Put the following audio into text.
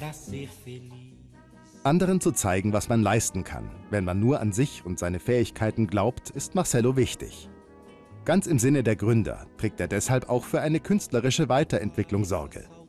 Anderen zu zeigen, was man leisten kann, wenn man nur an sich und seine Fähigkeiten glaubt, ist Marcello wichtig. Ganz im Sinne der Gründer trägt er deshalb auch für eine künstlerische Weiterentwicklung Sorge.